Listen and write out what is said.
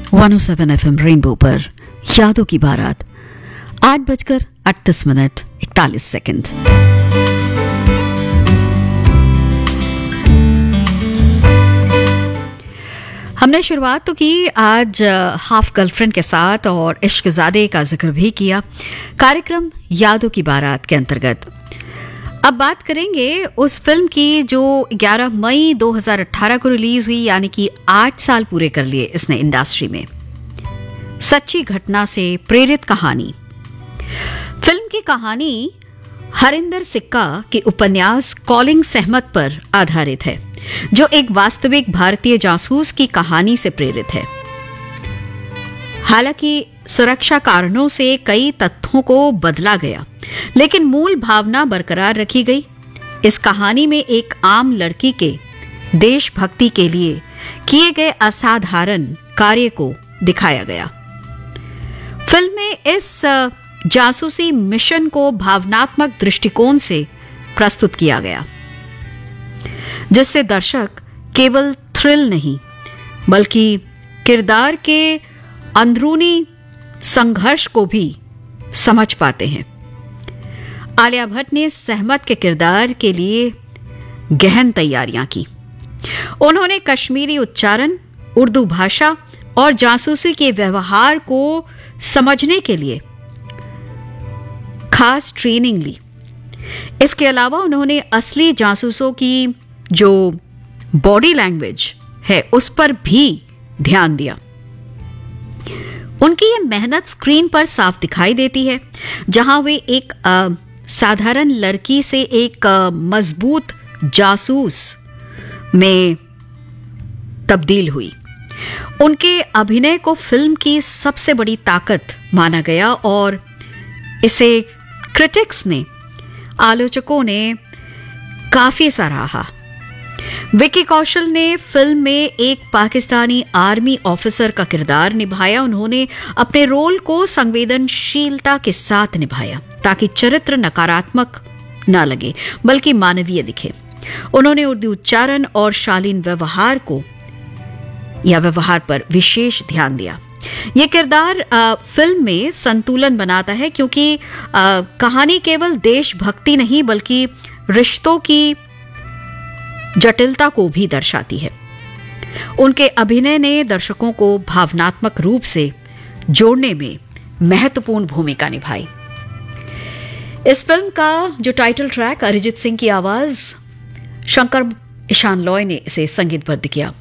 107 FM rainbow पर यादों की बारात 8:38 हमने शुरुआत तो की आज हाफ गर्लफ्रेंड के साथ और इश्कज़ादे का जिक्र भी किया कार्यक्रम यादों की बारात के अंतर्गत। अब बात करेंगे उस फिल्म की जो 11 मई 2018 को रिलीज हुई, यानी कि 8 साल पूरे कर लिए इसने इंडस्ट्री में। सच्ची घटना से प्रेरित कहानी। फिल्म की कहानी हरिंदर सिक्का के उपन्यास कॉलिंग सहमत पर आधारित है, जो एक वास्तविक भारतीय जासूस की कहानी से प्रेरित है। हालांकि सुरक्षा कारणों से कई तथ्यों को बदला गया, लेकिन मूल भावना बरकरार रखी गई। इस कहानी में एक आम लड़की के देशभक्ति के लिए किए गए असाधारण कार्य को दिखाया गया। फिल्म में इस जासूसी मिशन को भावनात्मक दृष्टिकोण से प्रस्तुत किया गया, जिससे दर्शक केवल थ्रिल नहीं बल्कि किरदार के अंदरूनी संघर्ष को भी समझ पाते हैं। आलिया भट्ट ने सहमत के किरदार के लिए गहन तैयारियां की। उन्होंने कश्मीरी उच्चारण, उर्दू भाषा और जासूसी के व्यवहार को समझने के लिए खास ट्रेनिंग ली। इसके अलावा उन्होंने असली जासूसों की जो बॉडी लैंग्वेज है उस पर भी ध्यान दिया। उनकी ये मेहनत स्क्रीन पर साफ दिखाई देती है, जहां वे एक साधारण लड़की से एक मजबूत जासूस में तब्दील हुई। उनके अभिनय को फिल्म की सबसे बड़ी ताकत माना गया और इसे क्रिटिक्स ने, आलोचकों ने काफी सराहा। विकी कौशल ने फिल्म में एक पाकिस्तानी आर्मी ऑफिसर का किरदार निभाया। उन्होंने अपने रोल को संवेदनशीलता के साथ निभाया ताकि चरित्र नकारात्मक न लगे बल्कि मानवीय दिखे। उन्होंने उर्दू उच्चारण और शालीन व्यवहार पर विशेष ध्यान दिया। यह किरदार फिल्म में संतुलन बनाता है, क्योंकि कहानी केवल देशभक्ति नहीं बल्कि रिश्तों की जटिलता को भी दर्शाती है। उनके अभिनय ने दर्शकों को भावनात्मक रूप से जोड़ने में महत्वपूर्ण भूमिका निभाई। इस फिल्म का जो टाइटल ट्रैक अरिजीत सिंह की आवाज, शंकर ईशान लॉय ने इसे संगीतबद्ध किया।